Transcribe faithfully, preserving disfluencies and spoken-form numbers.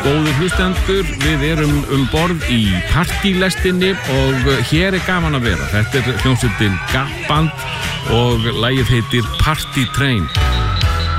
Góðir hlustendur, við erum um borð í partýlestinni og hér er gaman að vera. Þetta er hljómsveitin Gap Band og lagið heitir Party Train.